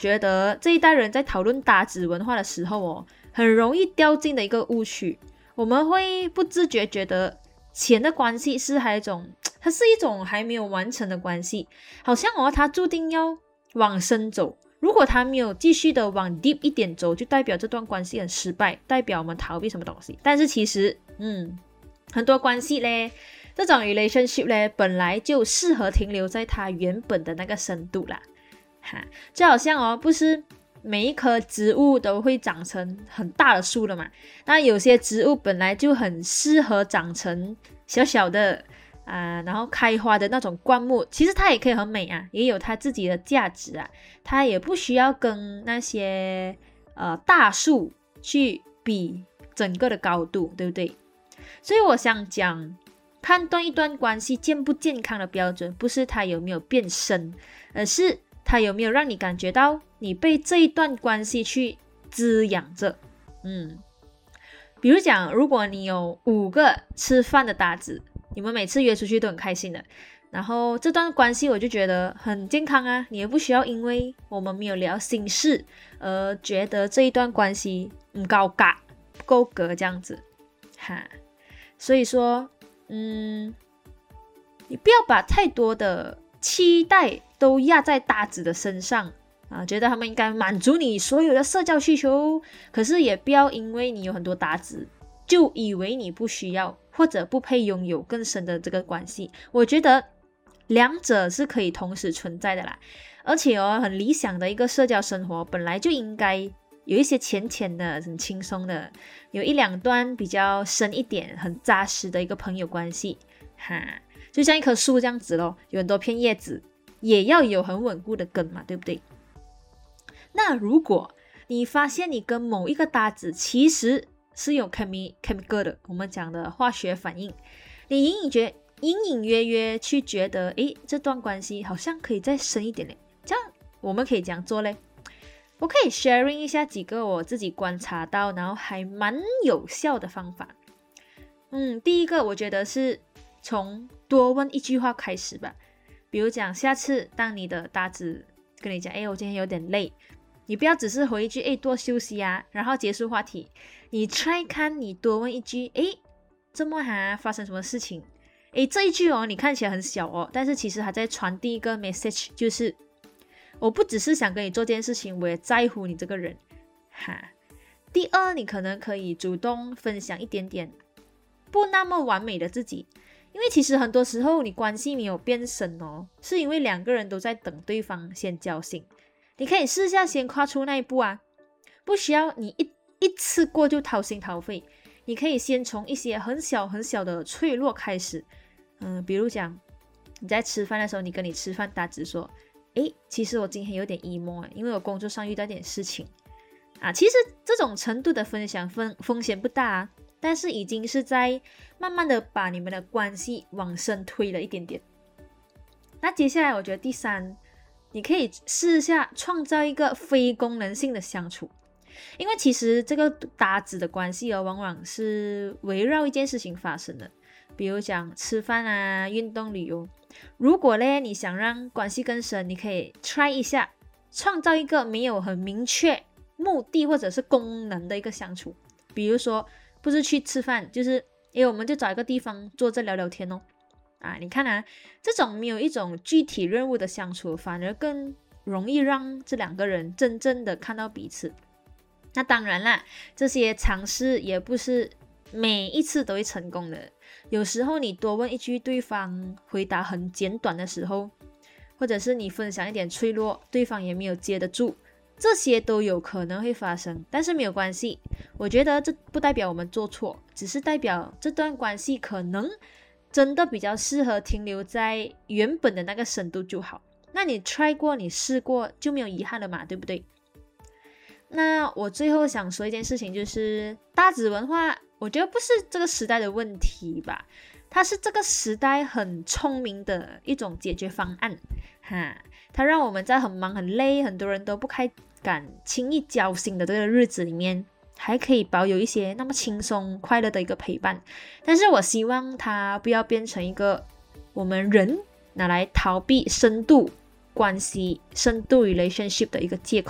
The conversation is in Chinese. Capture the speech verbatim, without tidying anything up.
觉得这一代人在讨论搭子文化的时候哦，很容易掉进的一个误区，我们会不自觉觉得钱的关系是还一种，它是一种还没有完成的关系，好像哦，它注定要往深走。如果他没有继续的往 deep 一点走，就代表这段关系很失败，代表我们逃避什么东西。但是其实，嗯，很多关系嘞，这种 relationship 嘞，本来就适合停留在它原本的那个深度啦。哈，就好像哦，不是每一棵植物都会长成很大的树了嘛？那有些植物本来就很适合长成小小的。啊、呃，然后开花的那种灌木，其实它也可以很美啊，也有它自己的价值啊，它也不需要跟那些呃大树去比整个的高度，对不对？所以我想讲，判断一段关系健不健康的标准，不是它有没有变深，而是它有没有让你感觉到你被这一段关系去滋养着。嗯，比如讲，如果你有五个吃饭的搭子，你们每次约出去都很开心的，然后这段关系我就觉得很健康啊，你也不需要因为我们没有聊心事而觉得这一段关系不高嘎不够格这样子哈。所以说嗯，你不要把太多的期待都压在搭子的身上啊，觉得他们应该满足你所有的社交需求，可是也不要因为你有很多搭子就以为你不需要或者不配拥有更深的这个关系。我觉得两者是可以同时存在的啦，而且哦，很理想的一个社交生活本来就应该有一些浅浅的很轻松的，有一两段比较深一点很扎实的一个朋友关系哈，就像一棵树这样子咯，有很多片叶子也要有很稳固的根嘛，对不对？那如果你发现你跟某一个搭子其实是有 chemi chemical 的，我们讲的化学反应，你隐隐觉隐隐约约去觉得，诶，这段关系好像可以再深一点嘞。这样我们可以这样做嘞。我可以 sharing 一下几个我自己观察到，然后还蛮有效的方法。嗯，第一个我觉得是从多问一句话开始吧。比如讲，下次当你的搭子跟你讲，诶，我今天有点累，你不要只是回一句，诶，多休息啊，然后结束话题。你 try 看，你多问一句，诶，这么哈发生什么事情？诶，这一句哦，你看起来很小哦，但是其实还在传递一个 message， 就是我不只是想跟你做这件事情，我也在乎你这个人哈。第二，你可能可以主动分享一点点不那么完美的自己，因为其实很多时候你关系没有变深哦，是因为两个人都在等对方先交心。你可以试下先跨出那一步啊，不需要你一一次过就掏心掏肺，你可以先从一些很小很小的脆弱开始。嗯，比如讲你在吃饭的时候，你跟你吃饭搭子说，诶，其实我今天有点 emo， 因为我工作上遇到点事情啊。其实这种程度的分享风风险不大啊，但是已经是在慢慢的把你们的关系往深推了一点点。那接下来我觉得第三，你可以试下创造一个非功能性的相处，因为其实这个搭子的关系哦，往往是围绕一件事情发生的，比如讲吃饭啊、运动、旅游。如果呢你想让关系更深，你可以 try 一下创造一个没有很明确目的或者是功能的一个相处。比如说不是去吃饭，就是诶我们就找一个地方坐着聊聊天哦。啊，你看啊，这种没有一种具体任务的相处，反而更容易让这两个人真正的看到彼此。那当然啦，这些尝试也不是每一次都会成功的。有时候你多问一句，对方回答很简短的时候，或者是你分享一点脆弱，对方也没有接得住，这些都有可能会发生。但是没有关系，我觉得这不代表我们做错，只是代表这段关系可能真的比较适合停留在原本的那个深度就好。那你 try 过，你试过就没有遗憾了嘛，对不对？那我最后想说一件事情，就是搭子文化我觉得不是这个时代的问题吧，它是这个时代很聪明的一种解决方案哈。它让我们在很忙很累，很多人都不太敢轻易交心的这个日子里面，还可以保有一些那么轻松快乐的一个陪伴。但是我希望它不要变成一个我们人拿来逃避深度关系、深度 relationship 的一个借口。